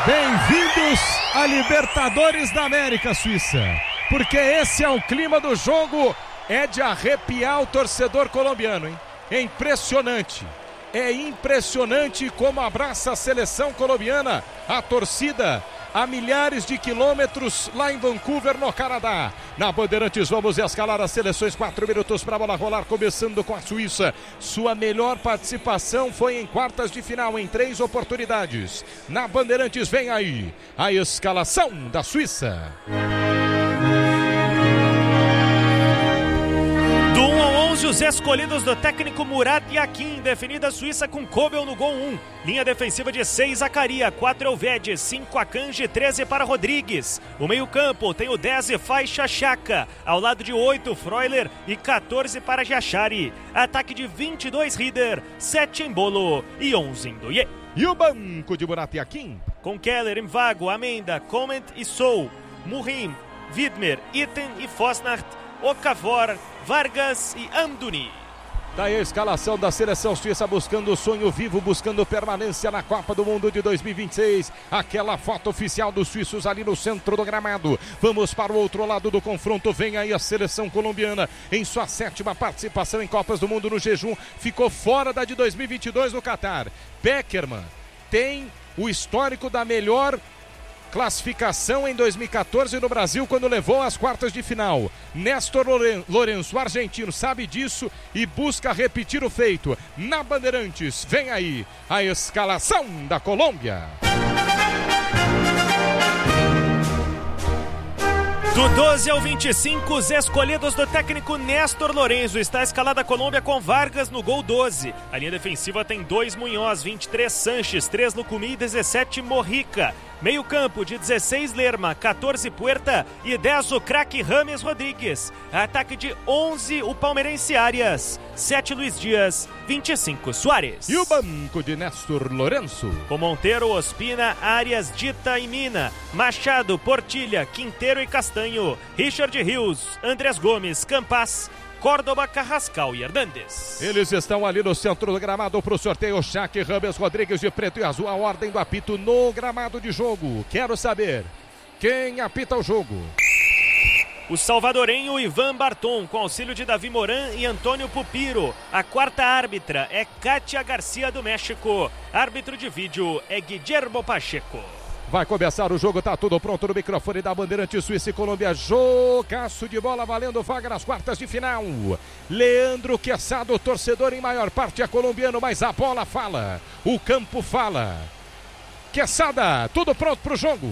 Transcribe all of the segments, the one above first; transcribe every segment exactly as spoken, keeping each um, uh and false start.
Bem-vindos a Libertadores da América, Suíça, porque esse é o clima do jogo, é de arrepiar o torcedor colombiano, hein? É impressionante, é impressionante como abraça a seleção colombiana, a torcida, a milhares de quilômetros lá em Vancouver, no Canadá. Na Bandeirantes vamos escalar as seleções, quatro minutos para a bola rolar, começando com a Suíça. Sua melhor participação foi em quartas de final, em três oportunidades. Na Bandeirantes vem aí a escalação da Suíça. Do um ao onze, os escolhidos do técnico Murat Yakin. Definida a Suíça com Kobel no gol um. Linha defensiva de seis, Zacaria, quatro Elvede, cinco Akanji, treze para Rodrigues. O meio campo tem o dez, Faixa Chaka. Ao lado de oito, Freuler e quatorze para Jachari. Ataque de vinte e dois, Rieder, sete Embolo e onze Ndoye. E o banco de Murat Yakin? Com Keller, Mvago, Amenda, Coment e Sou. Murim, Widmer, Itten e Fosnacht. Okafor, Vargas e Amdouni. Daí a escalação da seleção suíça buscando o sonho vivo, buscando permanência na Copa do Mundo de dois mil e vinte e seis. Aquela foto oficial dos suíços ali no centro do gramado. Vamos para o outro lado do confronto. Vem aí a seleção colombiana em sua sétima participação em Copas do Mundo no jejum. Ficou fora da de dois mil e vinte e dois no Catar. Beckerman tem o histórico da melhor classificação em dois mil e quatorze no Brasil, quando levou às quartas de final. Néstor Lourenço, argentino, sabe disso e busca repetir o feito. Na Bandeirantes, vem aí a escalação da Colômbia. Do doze ao vinte e cinco, os escolhidos do técnico Néstor Lourenço. Está escalada a Colômbia com Vargas no gol doze. A linha defensiva tem dois Munhoz, vinte e três Sanches, três Lucumí e dezessete Morrica. Meio campo de dezesseis Lerma, quatorze Puerta e dez o craque Rames Rodrigues. Ataque de onze o palmeirense Arias, sete Luiz Dias, vinte e cinco Suárez. E o banco de Néstor Lourenço? Com Monteiro, Ospina, Arias, Dita e Mina, Machado, Portilha, Quinteiro e Castanho, Richard Rios, Andrés Gomes, Campas, Córdoba, Carrascal e Hernandes. Eles estão ali no centro do gramado para o sorteio. Chaque, Rames Rodrigues de preto e azul, a ordem do apito no gramado de jogo. Quero saber quem apita o jogo. O salvadorenho Ivan Barton, com auxílio de Davi Moran e Antônio Pupiro. A quarta árbitra é Kátia Garcia do México. Árbitro de vídeo é Guillermo Pacheco. Vai começar o jogo, tá tudo pronto no microfone da Bandeirante. Suíça e Colômbia, jogaço de bola valendo vaga nas quartas de final. Leandro Quesada, o torcedor em maior parte é colombiano, mas a bola fala, o campo fala. Quesada, tudo pronto pro jogo?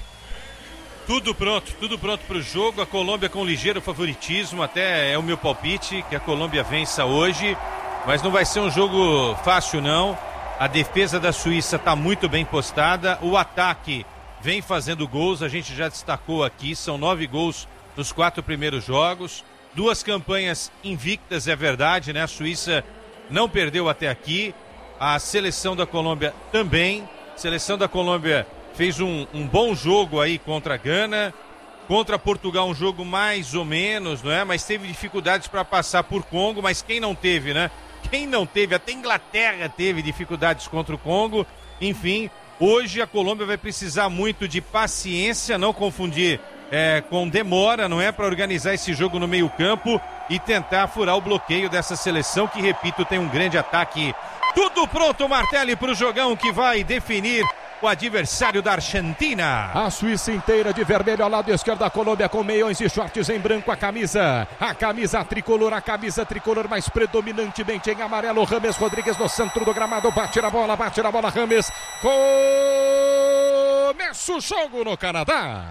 Tudo pronto, tudo pronto pro jogo. A Colômbia com ligeiro favoritismo, até é o meu palpite que a Colômbia vença hoje, mas não vai ser um jogo fácil não. A defesa da Suíça está muito bem postada, o ataque vem fazendo gols, a gente já destacou aqui, são nove gols nos quatro primeiros jogos, duas campanhas invictas, é verdade, né? A Suíça não perdeu até aqui, a seleção da Colômbia também, a seleção da Colômbia fez um, um bom jogo aí contra a Gana, contra Portugal um jogo mais ou menos, não é? Mas teve dificuldades para passar por Congo, mas quem não teve, né? Quem não teve, até Inglaterra teve dificuldades contra o Congo. Enfim, hoje a Colômbia vai precisar muito de paciência, não confundir é, com demora, não é? Para organizar esse jogo no meio campo e tentar furar o bloqueio dessa seleção que, repito, tem um grande ataque. Tudo pronto, Martelli, para o jogão que vai definir o adversário da Argentina. A Suíça inteira de vermelho ao lado esquerdo da Colômbia com meiões e shorts em branco. A camisa, a camisa tricolor, a camisa tricolor mais predominantemente em amarelo. Rames Rodrigues no centro do gramado, bate na bola, bate na bola Rames. Começa o jogo no Canadá.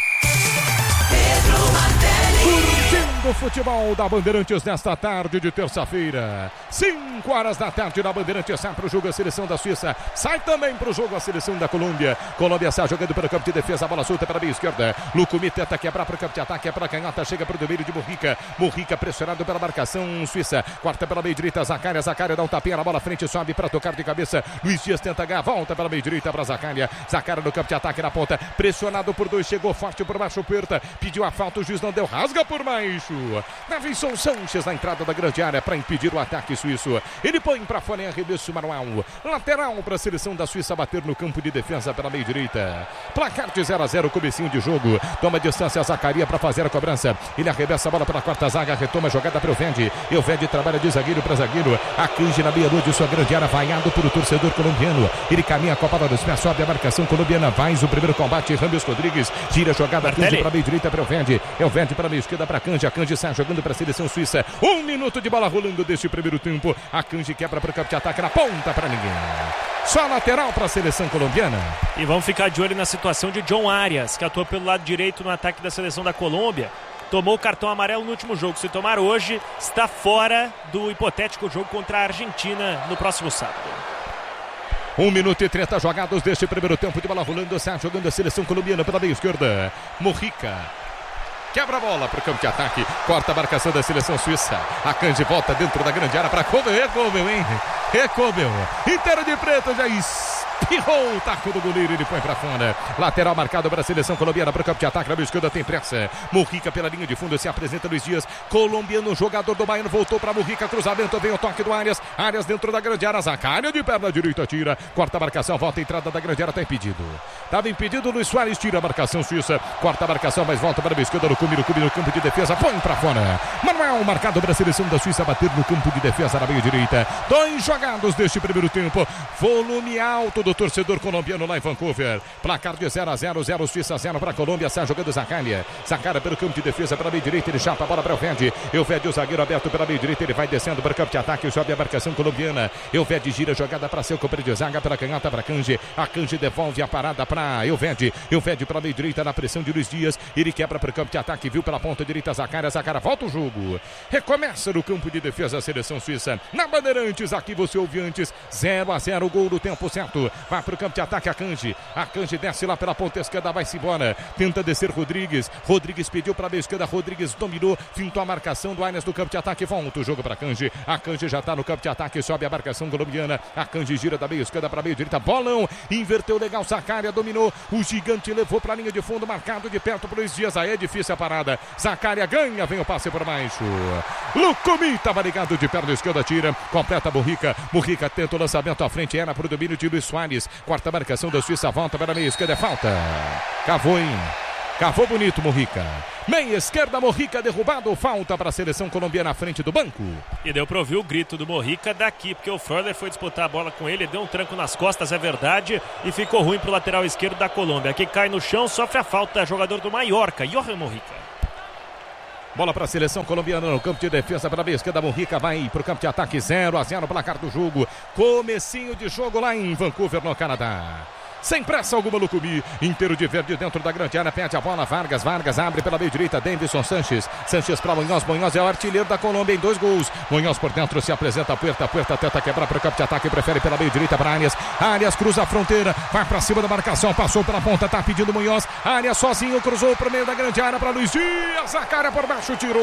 Curtindo o futebol da Bandeirantes nesta tarde de terça-feira. cinco horas da tarde na Bandeirantes. Sai para o jogo a seleção da Suíça. Sai também para o jogo a seleção da Colômbia. Colômbia sai jogando pelo campo de defesa. A bola solta para a meia esquerda. Lucumí tenta quebrar para o campo de ataque. É para a canhota. Chega para o domínio de Morrica. Morrica pressionado pela marcação suíça. Quarta pela meia direita. Zaccaria. Zaccaria dá um tapinha na bola. Frente sobe para tocar de cabeça. Luiz Dias tenta ganhar. Volta pela meia direita para Zaccaria. Zaccaria no campo de ataque na ponta. Pressionado por dois. Chegou forte por baixo. Puerta. Pediu a falta. O juiz não deu. Rasga por baixo. baixo. Davinson Sanches na entrada da grande área para impedir o ataque suíço. Ele põe para fora em arremesso manual. Lateral para a seleção da Suíça bater no campo de defesa pela meia direita. Placar de zero a zero, comecinho de jogo. Toma distância a Zaccaria para fazer a cobrança. Ele arremessa a bola para a quarta zaga, retoma a jogada para o Vende. E o Vende trabalha de zagueiro para zagueiro. Akanji na meia-lua de sua grande área, vaiado por o torcedor colombiano. Ele caminha com a bola dos pés, sobe a marcação colombiana. Vai o primeiro combate, Rames Rodrigues. Tira a jogada, Akanji para a meia direita para o Vende. É o Vende para a meia esquerda para Akanji. Akanji sai jogando para a seleção suíça. Um minuto de bola rolando deste primeiro tempo. Akanji quebra para o campo de ataque na ponta para ninguém. Só lateral para a seleção colombiana. E vamos ficar de olho na situação de John Arias, que atua pelo lado direito no ataque da seleção da Colômbia. Tomou o cartão amarelo no último jogo. Se tomar hoje, está fora do hipotético jogo contra a Argentina no próximo sábado. Um minuto e trinta jogados deste primeiro tempo de bola rolando. Sai jogando a seleção colombiana pela meia esquerda. Mojica quebra a bola para o campo de ataque. Corta a marcação da seleção suíça. Akanji volta dentro da grande área para Kobe. Recobel, hein? Recobel. Inteiro de preto, já espirrou o taco do goleiro. Ele põe para fora. Lateral marcado para a seleção colombiana para o campo de ataque. Na esquerda tem pressa. Mojica pela linha de fundo. Se apresenta Luiz Dias. Colombiano, jogador do Bayern. Voltou para Mojica. Cruzamento. Vem o toque do Arias. Arias dentro da grande área. Zaccaria de perna direita. Tira. Corta a marcação. Volta a entrada da grande área. Está impedido. Estava impedido. Luiz Soares tira a marcação suíça. Corta a marcação, mas volta para a esquerda. No Cumi, no Cumi, no campo de defesa. Põe para fora. Manuel marcado para a seleção da Suíça. Bater no campo de defesa na meia direita. Dois jogados deste primeiro tempo. Volume alto do torcedor colombiano lá em Vancouver. Placar de zero a zero. zero Suíça, zero para a Colômbia. Sai jogando Zaccaria. Zaccaria pelo campo de defesa para a meia direita. Ele chapa a bola para o Vende. Eu Vende, o zagueiro aberto pela meia direita. Ele vai descendo para o campo de ataque. Sobe a marcação colombiana. Eu Vende gira a jogada para seu companheiro de zaga. Para canhota para Akanji. Akanji devolve a parada para Eu Vende. Eu Vende para a meia direita na pressão de Luiz Dias. Ele quebra para o campo de ataque. Viu pela ponta direita Zaccaria. Zaccaria volta o jogo. Recomeça no campo de defesa a seleção suíça. Na Bandeirantes, aqui você ouve antes. zero a zero, gol do tempo certo. Vai para o campo de ataque Akanji. Akanji desce lá pela ponta esquerda, vai-se embora. Tenta descer Rodrigues. Rodrigues pediu para a esquerda. Rodrigues dominou. Fintou a marcação do Arias do campo de ataque. Volta o jogo para Akanji. Akanji já está no campo de ataque. Sobe a marcação colombiana. Akanji gira da meia esquerda para a meia direita. Bolão. Inverteu legal. Zaccaria dominou. O gigante levou para a linha de fundo. Marcado de perto para Luiz Dias. Aí é difícil a parada. Zaccaria ganha. Vem o passe por baixo. Lucumi estava ligado de perna esquerda. Tira. Completa Mojica. Mojica tenta o lançamento à frente. Era para o domínio de Luiz Soares. Quarta marcação da Suíça. Volta para a meia esquerda. É falta. Cavou, hein? Cavou bonito Mojica. Meia esquerda, Mojica derrubado. Falta para a seleção colombiana à frente do banco. E deu para ouvir o grito do Mojica daqui, porque o Freuler foi disputar a bola com ele, deu um tranco nas costas, é verdade, e ficou ruim para o lateral esquerdo da Colômbia. Aqui cai no chão, sofre a falta, jogador do Mallorca, Johan Mojica. Bola para a seleção colombiana no campo de defesa para a esquerda. Mojica vai para o campo de ataque. zero a zero, placar do jogo. Comecinho de jogo lá em Vancouver, no Canadá. Sem pressa alguma, Lucumi, inteiro de verde dentro da grande área, pede a bola, Vargas, Vargas abre pela meia direita, Davidson Sanches, Sanches para Munhoz, Munhoz é o artilheiro da Colômbia em dois gols, Munhoz por dentro se apresenta, Puerta, Puerta tenta quebrar para o campo de ataque, prefere pela meia direita para Arias, Arias cruza a fronteira, vai para cima da marcação, passou pela ponta, tá pedindo Munhoz, Arias sozinho, cruzou para o meio da grande área para Luiz Dias, Zaccaria por baixo, tirou.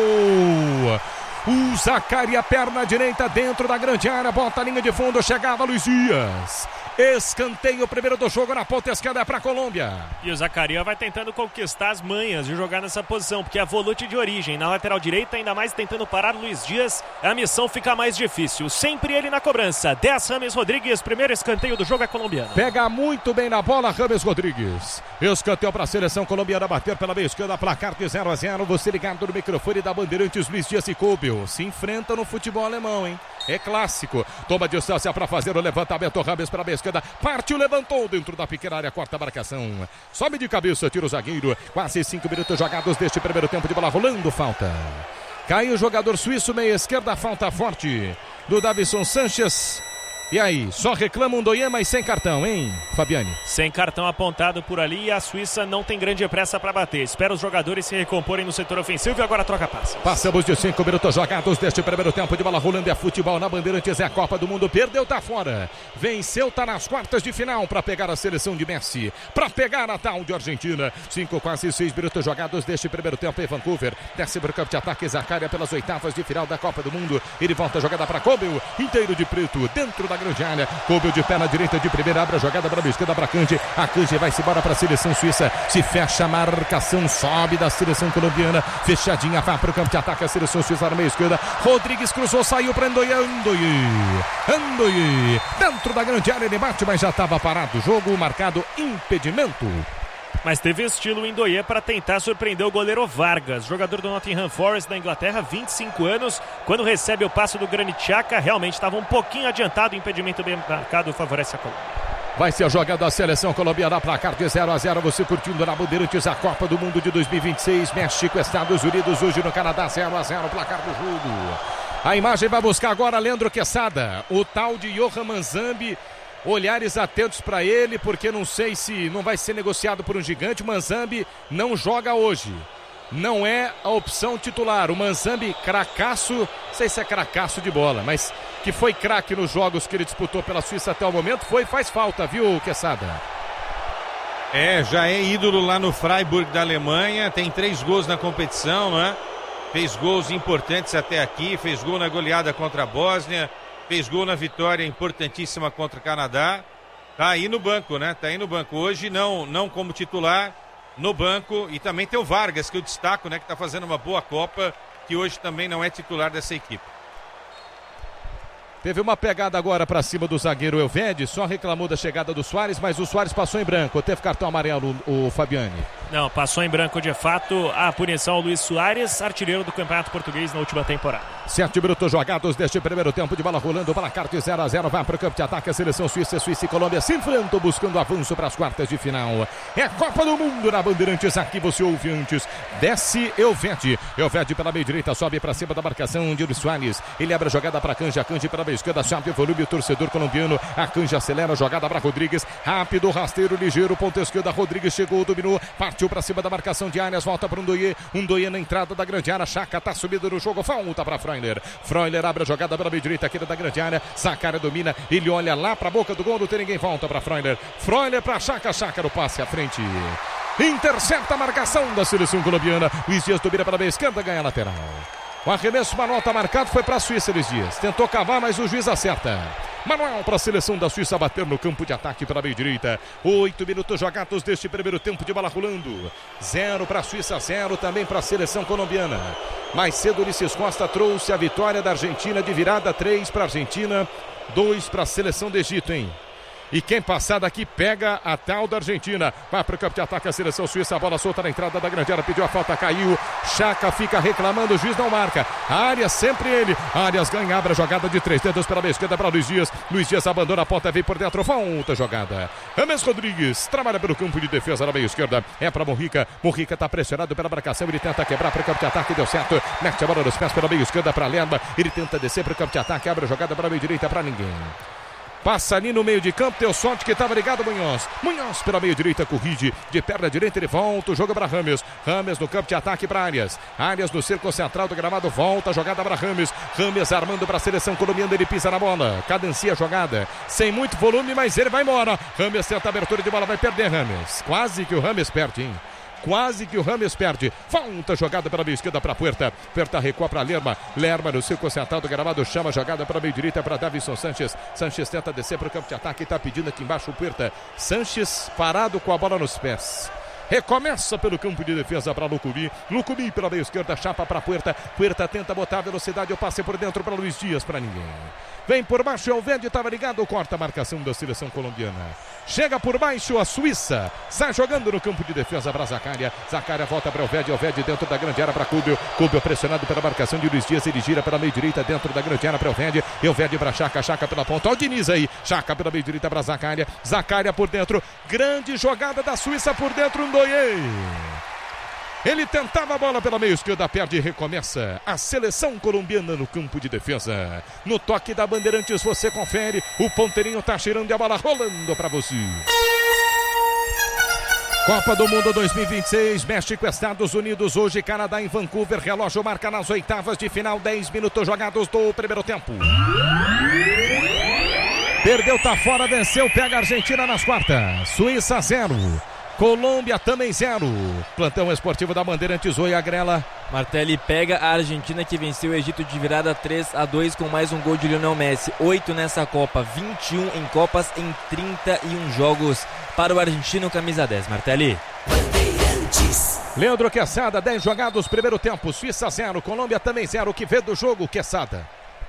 O Zaccaria, perna direita dentro da grande área, bota a linha de fundo, chegava Luiz Dias. Escanteio primeiro do jogo na ponta esquerda para a Colômbia. E o Zaccaria vai tentando conquistar as manhas de jogar nessa posição, porque é volante de origem. Na lateral direita, ainda mais tentando parar Luiz Dias, a missão fica mais difícil. Sempre ele na cobrança. dez Rames Rodrigues, primeiro escanteio do jogo é colombiano. Pega muito bem na bola Rames Rodrigues. Escanteio para a seleção colombiana bater pela meia esquerda, placar de zero a zero. Você ligado no microfone da Bandeirantes, Luiz Dias e Koubel. Se enfrenta no futebol alemão, hein? É clássico. Toma distância para fazer o levantamento. Rames para a esquerda. Partiu, levantou dentro da pequena área. Corta a marcação. Sobe de cabeça, tira o zagueiro. Quase cinco minutos jogados deste primeiro tempo de bola rolando. Falta. Cai o jogador suíço, meia esquerda. Falta forte do Davinson Sanches. E aí, só reclama um Ndoye, mas sem cartão, hein, Fabiane? Sem cartão apontado por ali e a Suíça não tem grande pressa para bater. Espera os jogadores se recomporem no setor ofensivo e agora troca passes. Passamos de cinco minutos jogados deste primeiro tempo de bola rolando. É futebol na Bandeirantes, é a Copa do Mundo. Perdeu, tá fora. Venceu, tá nas quartas de final para pegar a seleção de Messi, para pegar a tal de Argentina. Cinco, quase seis minutos jogados deste primeiro tempo em Vancouver. Desce para o campo de ataque, Zaccaria pelas oitavas de final da Copa do Mundo. Ele volta a jogada para Koubel, inteiro de preto, dentro da grande área. Coube de pé na direita de primeira, abre a jogada para a esquerda para Kanji. A Kanji vai-se embora para a seleção suíça. Se fecha a marcação, sobe da seleção colombiana. Fechadinha, vai para o campo de ataque a seleção suíça na meia esquerda. Rodrigues cruzou, saiu para Ndoye. Ndoye. Ndoye. Dentro da grande área ele bate, mas já estava parado o jogo, marcado impedimento. Mas teve estilo em Ndoye para tentar surpreender o goleiro Vargas, jogador do Nottingham Forest da Inglaterra, vinte e cinco anos. Quando recebe o passo do Granit Xhaka, realmente estava um pouquinho adiantado, impedimento bem marcado, favorece a Colômbia. Vai ser a jogada da seleção colombiana, placar de zero a zero, você curtindo na Bandeirantes a Copa do Mundo de dois mil e vinte e seis, México, Estados Unidos, hoje no Canadá, zero a zero, placar do jogo. A imagem vai buscar agora Leandro Quesada, o tal de Johan Manzambi. Olhares atentos para ele, porque não sei se não vai ser negociado por um gigante. O Manzambi não joga hoje, não é a opção titular. O Manzambi, cracaço, não sei se é cracaço de bola, mas que foi craque nos jogos que ele disputou pela Suíça até o momento, foi, faz falta, viu, Quesada? É, já é ídolo lá no Freiburg da Alemanha, tem três gols na competição, né? Fez gols importantes até aqui, fez gol na goleada contra a Bósnia, fez gol na vitória importantíssima contra o Canadá. Tá aí no banco, né? Tá aí no banco. Hoje não, não como titular, no banco. E também tem o Vargas, que eu destaco, né? Que tá fazendo uma boa Copa, que hoje também não é titular dessa equipe. Teve uma pegada agora para cima do zagueiro Elvedi, só reclamou da chegada do Soares, mas o Soares passou em branco. Teve cartão amarelo, o Fabiani. Não, passou em branco de fato. A punição ao Luiz Soares, artilheiro do Campeonato Português na última temporada. Sete minutos jogados deste primeiro tempo, de bola rolando, placar de zero a zero, vai para o campo de ataque a seleção suíça, Suíça e Colômbia se enfrentam buscando avanço para as quartas de final. É a Copa do Mundo na Bandeirantes, aqui você ouve antes. Desce Elvedi, Elvedi pela meia direita, sobe para cima da marcação de Luiz Soares. Ele abre a jogada para Kanji, a Kanji pela meia esquerda, chave, volume, o torcedor colombiano. A Kanji acelera a jogada para Rodrigues, rápido, rasteiro, ligeiro, ponta esquerda, Rodrigues chegou, dominou, partiu para cima da marcação de Arias, volta para um Ndoye, um Ndoye na entrada da grande área, Xhaka tá subindo no jogo, falta para Freuler. Freuler abre a jogada para a meia direita aqui da grande área, Zacaria domina, ele olha lá para a boca do gol, não tem ninguém, volta para Freuler. Freuler para Xhaka, Xhaka no passe à frente. Intercepta a marcação da seleção colombiana. Luiz Dias domina para a meia esquerda, ganha a lateral. O arremesso manual está marcado, foi para a Suíça, Luiz Dias. Tentou cavar, mas o juiz acerta. Manual para a seleção da Suíça bater no campo de ataque pela meia direita. Oito minutos jogados deste primeiro tempo, de bola rolando. Zero para a Suíça, zero também para a seleção colombiana. Mais cedo, Ulisses Costa trouxe a vitória da Argentina de virada. Três para a Argentina, dois para a seleção do Egito, hein? E quem passar daqui pega a tal da Argentina. Vai para o campo de ataque a seleção suíça. A bola solta na entrada da grande área. Pediu a falta, caiu. Xhaka fica reclamando. O juiz não marca. Arias, sempre ele. Arias ganha, abre a jogada de três dedos pela meia esquerda para Luiz Dias. Luiz Dias abandona a ponta, vem por dentro. Volta a jogada. James Rodrigues trabalha pelo campo de defesa na meia esquerda. É para Mojica. Mojica está pressionado pela marcação. Ele tenta quebrar para o campo de ataque. Deu certo. Mete a bola nos pés pela meia esquerda para Lerma. Ele tenta descer para o campo de ataque. Abre a jogada para a meia direita para ninguém. Passa ali no meio de campo, deu sorte que estava ligado Munhoz. Munhoz pela meia direita, corrige. De perna direita ele volta, o jogo para Rames. Rames no campo de ataque para Arias. Arias no cerco central do gramado, volta a jogada para Rames. Rames armando para a seleção colombiana, ele pisa na bola. Cadencia a jogada, sem muito volume, mas ele vai embora. Rames tenta a abertura de bola, vai perder Rames. Quase que o Rames perde, hein? Quase que o Rames perde. Falta jogada pela meia esquerda para Puerta. Puerta recua para Lerma. Lerma no circo central do gramado. Chama a jogada para a meia direita para Davison Sanchez. Sanchez tenta descer para o campo de ataque e está pedindo aqui embaixo o Puerta. Sanchez parado com a bola nos pés. Recomeça pelo campo de defesa para Lucubi. Lucubi pela meia esquerda, chapa para Puerta. Puerta tenta botar a velocidade. O passe por dentro para Luiz Dias, para ninguém. Vem por baixo, Elvedi estava ligado. Corta a marcação da seleção colombiana. Chega por baixo a Suíça. Sai jogando no campo de defesa para Zacaria. Zacaria volta para Elvedi. Elvedi dentro da grande área para Cúbio. Cúbio pressionado pela marcação de Luiz Dias. Ele gira pela meia direita dentro da grande área para Elvedi. Elvedi para Xhaka. Xhaka pela ponta. Olha o Diniz aí. Xhaka pela meia direita para Zacaria. Zacaria por dentro. Grande jogada da Suíça por dentro. Ndoye. Ele tentava a bola pela meia esquerda, perde e recomeça. A seleção colombiana no campo de defesa. No toque da Bandeirantes você confere. O ponteirinho tá cheirando e a bola rolando para você. Copa do Mundo dois mil e vinte e seis, México, Estados Unidos, hoje Canadá em Vancouver, relógio marca nas oitavas de final, dez minutos jogados do primeiro tempo. Perdeu, tá fora, venceu, pega a Argentina nas quartas. Suíça zero. Colômbia também zero. Plantão esportivo da Bandeirantes, Oi Agrela. Martelli pega a Argentina, que venceu o Egito de virada três a dois com mais um gol de Lionel Messi. oito nessa Copa, vinte e um em Copas em trinta e um jogos para o argentino camisa dez. Martelli. Leandro Quesada, dez jogados, primeiro tempo, Suíça zero, Colômbia também zero. O que vê do jogo, Quesada?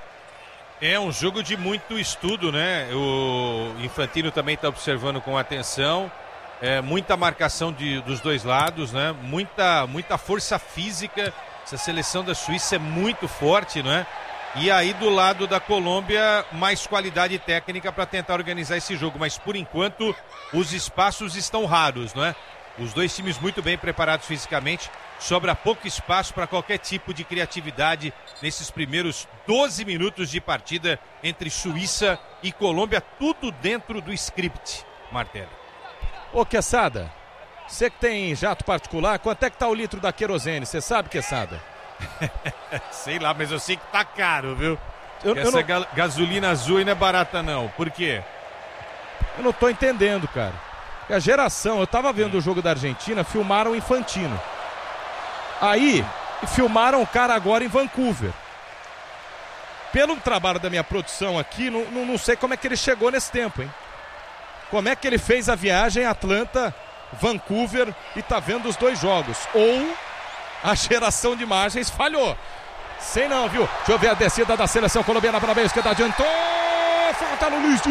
É um jogo de muito estudo, né? O Infantino também está observando com atenção. É, muita marcação de, dos dois lados, né? Muita, muita força física. Essa seleção da Suíça é muito forte, né? E aí do lado da Colômbia, mais qualidade técnica para tentar organizar esse jogo. Mas por enquanto, os espaços estão raros, né? Os dois times muito bem preparados fisicamente. Sobra pouco espaço para qualquer tipo de criatividade nesses primeiros doze minutos de partida entre Suíça e Colômbia. Tudo dentro do script, Martelli. Ô, Quesada, você que tem jato particular, quanto é que tá o litro da querosene? Você sabe, Quesada? Sei lá, mas eu sei que tá caro, viu? Eu, Essa eu não... ga- gasolina azul aí não é barata, não. Por quê? Eu não tô entendendo, cara. A geração, eu tava vendo o jogo da Argentina, filmaram o Infantino. Aí, filmaram o cara agora em Vancouver. Pelo trabalho da minha produção aqui, não, não, não sei como é que ele chegou nesse tempo, hein? Como é que ele fez a viagem Atlanta, Vancouver e tá vendo os dois jogos? Ou a geração de imagens falhou. Sei não, viu? Deixa eu ver a descida da seleção colombiana para a meia esquerda, adiantou, falta no Luiz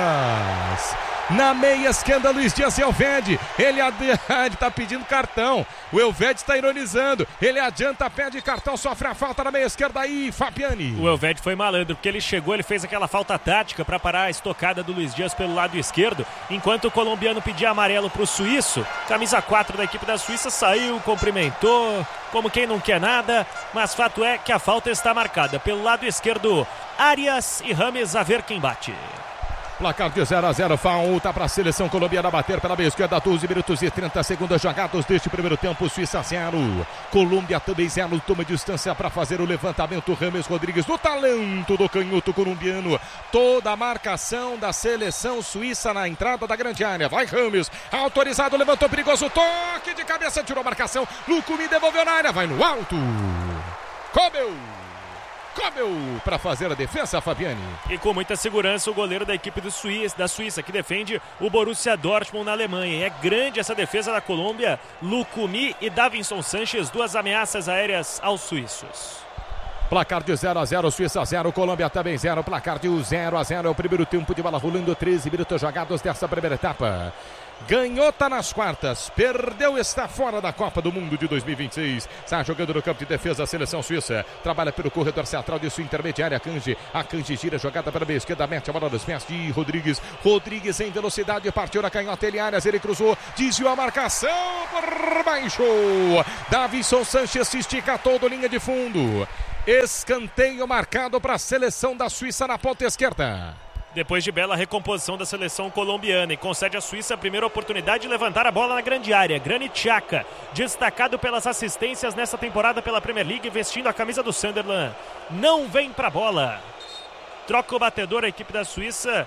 Dias. Na meia esquerda, Luiz Dias e Elvedi. Ele está pedindo cartão. O Elvedi está ironizando. Ele adianta, pede cartão, sofre a falta na meia esquerda aí, Fabiani. O Elvedi foi malandro, porque ele chegou, ele fez aquela falta tática para parar a estocada do Luiz Dias pelo lado esquerdo, enquanto o colombiano pedia amarelo para o suíço. Camisa quatro da equipe da Suíça saiu, cumprimentou, como quem não quer nada, mas fato é que a falta está marcada. Pelo lado esquerdo, Arias e Rames, a ver quem bate. Placar de zero a zero, falta para a seleção colombiana bater pela meia esquerda, doze minutos e trinta segundos jogados deste primeiro tempo, Suíça zero, Colômbia também zero, toma distância para fazer o levantamento, Rames Rodrigues, no talento do canhoto colombiano, toda a marcação da seleção suíça na entrada da grande área, vai Rames, autorizado, levantou perigoso, toque de cabeça, tirou a marcação, Lucumi devolveu na área, vai no alto, comeu! Comeu para fazer a defesa, Fabiani. E com muita segurança o goleiro da equipe do Suíça, da Suíça, que defende o Borussia Dortmund na Alemanha. É grande essa defesa da Colômbia. Lucumi e Davinson Sanches, duas ameaças aéreas aos suíços. Placar de zero a zero, Suíça zero, Colômbia também zero. Placar de zero a zero é o primeiro tempo de bola rolando, treze minutos jogados dessa primeira etapa. Ganhou, tá nas quartas, perdeu, está fora da Copa do Mundo de dois mil e vinte e seis. Está jogando no campo de defesa a seleção suíça. Trabalha pelo corredor central de sua intermediária, Akanji. Akanji gira, jogada para a meia esquerda, mete a bola nos pés de Rodrigues. Rodrigues em velocidade, partiu na canhota, ele áreas, ele cruzou, desviou a marcação por baixo. Davinson Sanches se estica todo, linha de fundo. Escanteio marcado para a seleção da Suíça na ponta esquerda. Depois de bela recomposição da seleção colombiana e concede à Suíça a primeira oportunidade de levantar a bola na grande área. Granit Xhaka, destacado pelas assistências nessa temporada pela Premier League, vestindo a camisa do Sunderland. Não vem pra bola. Troca o batedor a equipe da Suíça.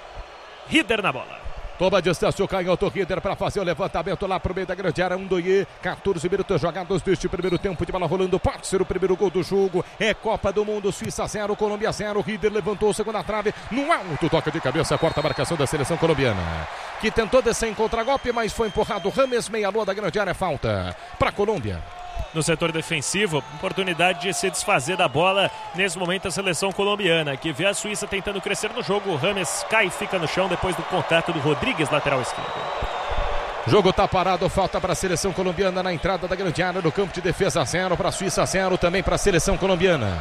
Rieder na bola. Toma distância o canhoto Rieder para fazer o levantamento lá pro meio da grande área. um, dois, quatorze minutos jogados deste primeiro tempo de bola rolando. Pode ser o primeiro gol do jogo. É Copa do Mundo, Suíça zero, Colômbia zero. Rieder levantou a segunda trave. No alto, toca de cabeça, corta a marcação da seleção colombiana, que tentou descer em contragolpe, mas foi empurrado. Rames, meia-lua da grande área, falta para a Colômbia. No setor defensivo, oportunidade de se desfazer da bola nesse momento a seleção colombiana, que vê a Suíça tentando crescer no jogo. O Rames cai e fica no chão depois do contato do Rodrigues, lateral esquerdo. Jogo tá parado, falta para a seleção colombiana na entrada da grande área, no campo de defesa, zero para a Suíça, zero também para a seleção colombiana.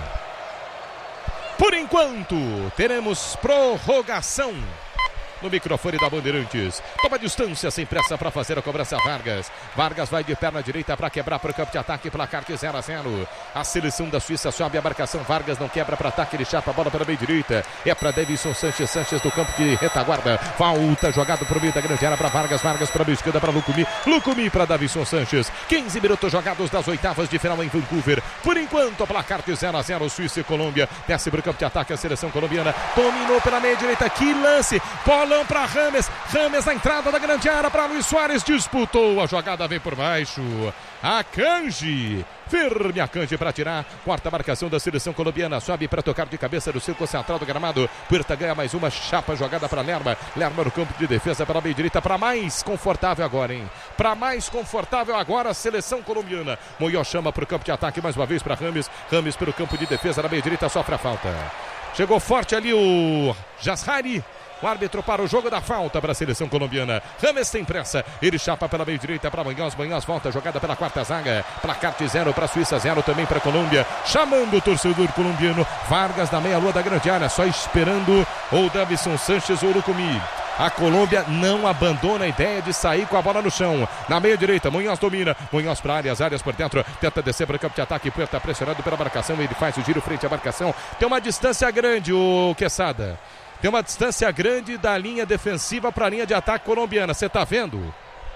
Por enquanto, teremos prorrogação no microfone da Bandeirantes. Toma distância sem pressa para fazer a cobrança Vargas. Vargas vai de perna direita para quebrar para o campo de ataque, placar de zero a zero. A seleção da Suíça sobe a marcação. Vargas não quebra para ataque, ele chapa a bola para a meia direita. É para Davinson Sanches, Sanches do campo de retaguarda. Falta jogado para o meio da grande área para Vargas. Vargas para a meia esquerda para Lucumi. Lucumi para Davinson Sanches. quinze minutos jogados das oitavas de final em Vancouver. Por enquanto, placar de zero a zero. Suíça e Colômbia. Desce para o campo de ataque a seleção colombiana. Dominou pela meia direita. Que lance! Bola bolão para Rames, Rames na entrada da grande área para Luiz Soares, disputou a jogada, vem por baixo, Akanji, firme Akanji para tirar, quarta marcação da seleção colombiana, sobe para tocar de cabeça do círculo central do gramado, Puerta ganha mais uma, chapa jogada para Lerma, Lerma no campo de defesa pela meia direita, para mais confortável agora, hein, para mais confortável agora a seleção colombiana, Munhoz chama para o campo de ataque mais uma vez para Rames, Rames pelo campo de defesa na meia direita, sofre a falta. Chegou forte ali o Jazhari. O árbitro para o jogo da falta para a seleção colombiana. Rames tem pressa. Ele chapa pela meia direita para Munhoz. Munhoz volta jogada pela quarta zaga. Placar de zero para a Suíça, zero também para a Colômbia. Chamando o torcedor colombiano. Vargas na meia-lua da grande área. Só esperando o Davison Sanchez ou o Lucumí. A Colômbia não abandona a ideia de sair com a bola no chão. Na meia direita, Munhoz domina. Munhoz para áreas, áreas por dentro. Tenta descer para o campo de ataque. Puerta pressionado pela marcação. Ele faz o giro frente à marcação. Tem uma distância grande, o Quesada. Tem uma distância grande da linha defensiva para a linha de ataque colombiana. Você está vendo?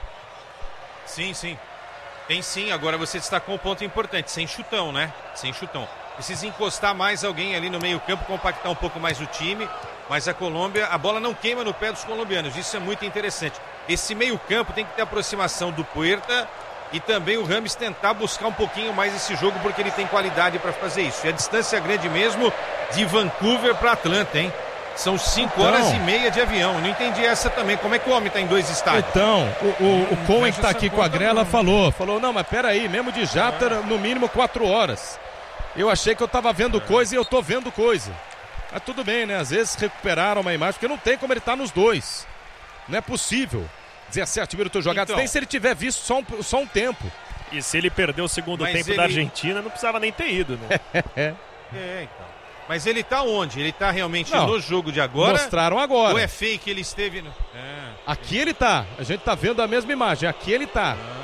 Sim, sim. Tem sim. Agora você destacou um ponto importante. Sem chutão, né? Sem chutão. Precisa encostar mais alguém ali no meio campo, compactar um pouco mais o time. Mas a Colômbia, a bola não queima no pé dos colombianos. Isso é muito interessante. Esse meio campo tem que ter aproximação do Puerta e também o Rames tentar buscar um pouquinho mais esse jogo, porque ele tem qualidade para fazer isso. E a distância grande mesmo de Vancouver para Atlanta, hein? São cinco então, horas e meia de avião. Não entendi essa também. Como é que o homem está em dois estádios? Então, o, o, o Cohen que está aqui com a grela falou. Falou, não, mas peraí, mesmo de jato era no mínimo quatro horas. Eu achei que eu estava vendo é. coisa e eu estou vendo coisa. Mas tudo bem, né? Às vezes recuperaram uma imagem, porque não tem como ele estar tá nos dois. Não é possível. dezessete minutos jogados. Então, nem se ele tiver visto só um, só um tempo. E se ele perdeu o segundo tempo ele... da Argentina, não precisava nem ter ido, né? é, então. Mas ele tá onde? Ele tá realmente não, no jogo de agora? Mostraram agora. Ou é fake ele esteve no... É. Aqui ele tá. A gente tá vendo a mesma imagem. Aqui ele tá. Ah.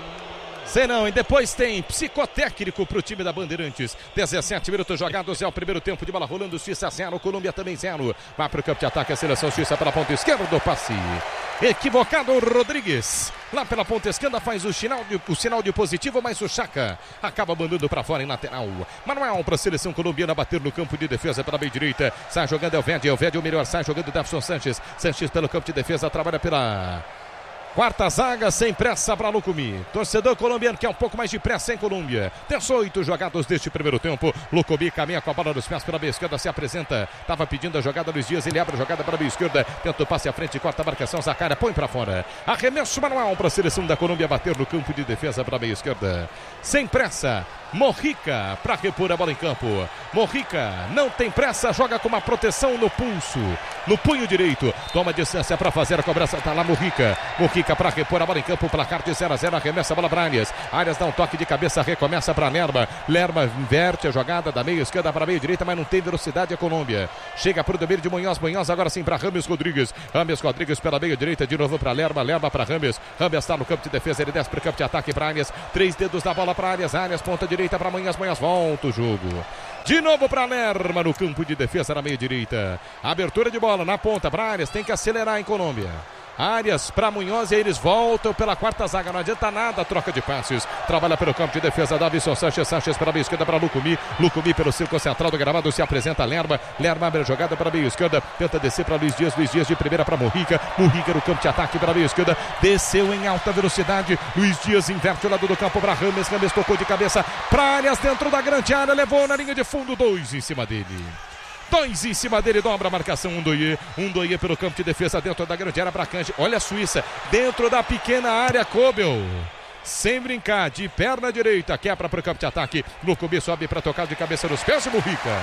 Sei não, e depois tem psicotécnico pro time da Bandeirantes. dezessete minutos jogados, é o primeiro tempo de bola rolando. Suíça zero, Colômbia também zero. Vai pro campo de ataque a seleção suíça pela ponta esquerda do passe. Equivocado o Rodrigues. Lá pela ponta esquerda faz o sinal de, o sinal de positivo, mas o Chaka acaba mandando para fora em lateral. Manuel para a seleção colombiana bater no campo de defesa pela meia direita. Sai jogando Elvedi, Elvedi o melhor, sai jogando Davison Sanchez. Sanchez pelo campo de defesa, trabalha pela... quarta zaga, sem pressa para Lucumí. Torcedor colombiano quer um pouco mais de pressa em Colômbia. dezoito jogados deste primeiro tempo. Lucumí caminha com a bola nos pés pela meia esquerda, se apresenta. Estava pedindo a jogada Luiz Dias, ele abre a jogada para a meia esquerda. Tenta o passe à frente, corta a marcação, Zacaria põe para fora. Arremesso manual para a seleção da Colômbia bater no campo de defesa para a meia esquerda. Sem pressa, Mojica para repor a bola em campo. Mojica não tem pressa, joga com uma proteção no pulso, no punho direito. Toma distância para fazer a cobrança, tá lá Mojica. Mojica para repor a bola em campo, placar de zero a zero, arremessa a bola para Arias. Arias dá um toque de cabeça, recomeça para Lerma. Lerma inverte a jogada da meia esquerda para a meia direita, mas não tem velocidade a Colômbia. Chega para o domínio de Munhoz, Munhoz agora sim para Rames Rodrigues. Rames Rodrigues pela meia direita, de novo para Lerma, Lerma para Rames. Rames está no campo de defesa, ele desce para o campo de ataque para Arias. Três dedos da bola para Arias, Arias ponta direita para Munhoz, Munhoz volta o jogo. De novo para Lerma no campo de defesa na meia direita. Abertura de bola na ponta para Arias, tem que acelerar em Colômbia. Arias para Munhoz e eles voltam pela quarta zaga, não adianta nada a troca de passes. Trabalha pelo campo de defesa, Davison Sanchez, Sanchez para a meia esquerda para Lucumí. Lucumí pelo círculo central do gramado, se apresenta Lerma. Lerma abre a jogada para a meia esquerda, tenta descer para Luiz Dias, Luiz Dias de primeira para Mojica. Mojica no campo de ataque para a meia esquerda, desceu em alta velocidade. Luiz Dias inverte o lado do campo para Rames, Rames tocou de cabeça para Arias dentro da grande área, levou na linha de fundo, dois em cima dele. Dois em cima dele, dobra a marcação, um doie, um doie pelo campo de defesa dentro da grande área para Kanji. Olha a Suíça, dentro da pequena área, Kobel. Sem brincar, de perna direita, quebra para o campo de ataque. Lucumí sobe para tocar de cabeça nos pés de Mojica.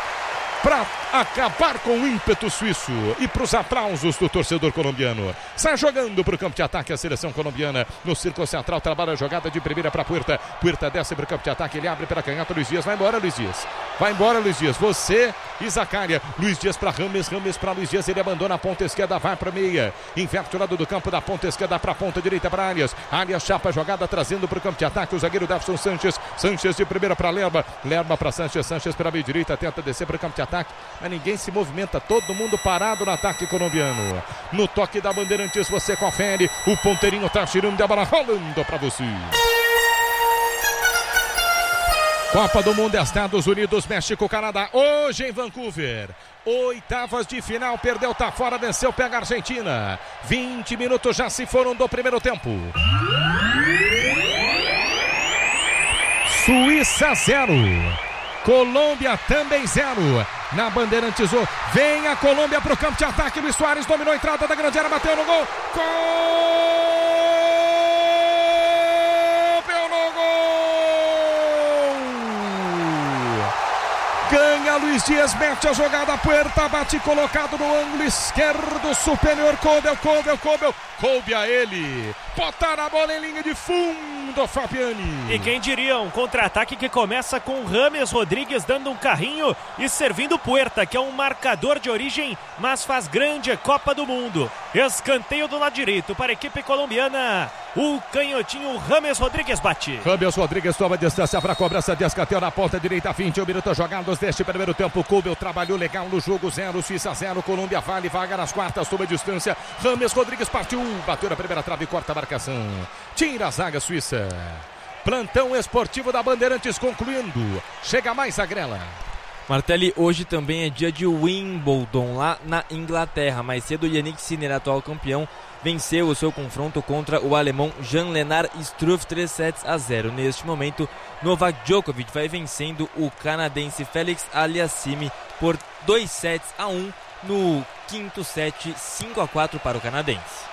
Para acabar com o ímpeto suíço e para os aplausos do torcedor colombiano. Sai jogando para o campo de ataque a seleção colombiana. No círculo central, trabalha a jogada de primeira para Puerta. Puerta desce para o campo de ataque, ele abre para canhota, Luiz Dias, vai embora Luiz Dias. Vai embora Luiz Dias, você e Zacaria. Luiz Dias para Rames, Rames para Luiz Dias, ele abandona a ponta esquerda, vai para a meia. Inverte o lado do campo da ponta esquerda para a ponta direita para Arias. Arias chapa a jogada, trazendo para o campo de ataque o zagueiro Davison Sanchez. Sanchez de primeira para Lerma. Lerma para Sanchez, Sanchez para a meia direita, tenta descer para o campo de ataque. Ataque, mas ninguém se movimenta, todo mundo parado no ataque colombiano. No toque da Bandeirantes você confere, o ponteirinho tá tirando a bola, rolando para você. Copa do Mundo, Estados Unidos, México, Canadá, hoje em Vancouver. Oitavas de final, perdeu, tá fora, venceu, pega a Argentina. vinte minutos já se foram do primeiro tempo. Suíça zero. Colômbia também zero. Na Bandeirantes, vem a Colômbia para o campo de ataque. Luis Soares dominou a entrada da grande área, bateu no gol. Gol! No gol! Ganha Luiz Dias, mete a jogada, Puerta, bate colocado no ângulo esquerdo superior. Koubel, Koubel, Koubel. Coube a ele. Botar a bola em linha de fundo, Fabiani. E quem diria, um contra-ataque que começa com James Rodrigues dando um carrinho e servindo Puerta, que é um marcador de origem, mas faz grande Copa do Mundo. Escanteio do lado direito para a equipe colombiana. O canhotinho James Rodrigues bate. James Rodrigues toma distância para a cobrança de escanteio na ponta direita. vinte e um minutos jogados deste primeiro tempo. Koubel trabalhou legal no jogo. Zero, Suíça zero. Colômbia vale, vaga nas quartas, toma distância. James Rodrigues partiu, bateu na primeira trave e corta a marcação. Tira a zaga suíça. Plantão esportivo da Bandeirantes concluindo. Chega mais a grela. Martelli, hoje também é dia de Wimbledon, lá na Inglaterra. Mais cedo, Yannick Sinner, atual campeão, venceu o seu confronto contra o alemão Jan-Lennard Struff três sets a zero. Neste momento, Novak Djokovic vai vencendo o canadense Félix Aliassime por dois sets a um no quinto set, cinco a quatro para o canadense.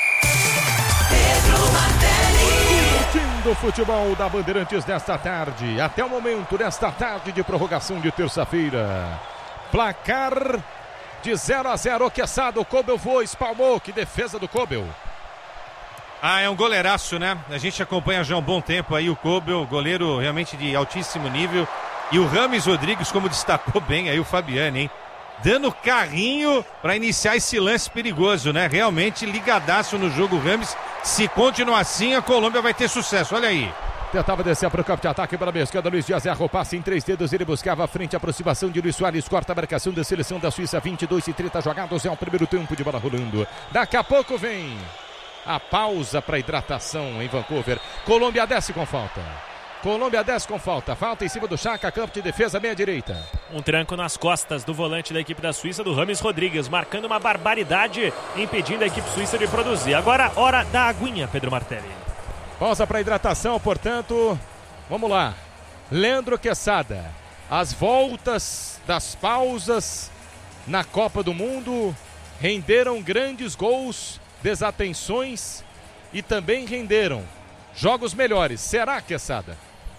Curtindo o futebol da Bandeirantes desta tarde, até o momento desta tarde de prorrogação de terça-feira. Placar de zero a zero, Quesada, o Koubel voou, espalmou, que defesa do Koubel. Ah, é um goleiraço, né? A gente acompanha já há um bom tempo aí o Koubel, goleiro realmente de altíssimo nível. E o James Rodrigues, como destacou bem aí o Fabiani, hein? Dando carrinho para iniciar esse lance perigoso, né? Realmente ligadaço no jogo, James. Se continuar assim, a Colômbia vai ter sucesso, olha aí. Tentava descer para o campo de ataque pela esquerda, Luiz Dias erra o passe em três dedos, ele buscava a frente, a aproximação de Luis Soares, corta a marcação da seleção da Suíça, vinte e dois e trinta jogados, é o primeiro tempo de bola rolando. Daqui a pouco vem a pausa para hidratação em Vancouver. Colômbia desce com falta. Colômbia desce com falta, falta em cima do Chaka, campo de defesa, meia direita. Um tranco nas costas do volante da equipe da Suíça, do James Rodrigues, marcando uma barbaridade, impedindo a equipe suíça de produzir. Agora, hora da aguinha, Pedro Martelli. Pausa para hidratação, portanto, vamos lá. Leandro Quesada, as voltas das pausas na Copa do Mundo renderam grandes gols, desatenções e também renderam jogos melhores. Será, Quesada?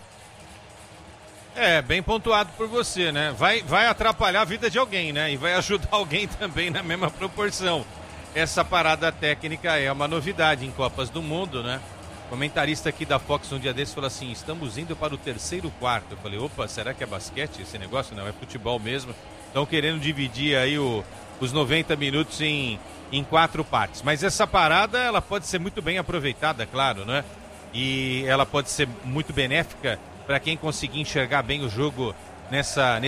É, bem pontuado por você, né? Vai, vai atrapalhar a vida de alguém, né? E vai ajudar alguém também na mesma proporção. Essa parada técnica é uma novidade em Copas do Mundo, né? O comentarista aqui da Fox um dia desse falou assim, estamos indo para o terceiro quarto. Eu falei, opa, será que é basquete esse negócio? Não, é futebol mesmo. Estão querendo dividir aí o, os noventa minutos em, em quatro partes. Mas essa parada, ela pode ser muito bem aproveitada, claro, né? E ela pode ser muito benéfica para quem conseguir enxergar bem o jogo nessa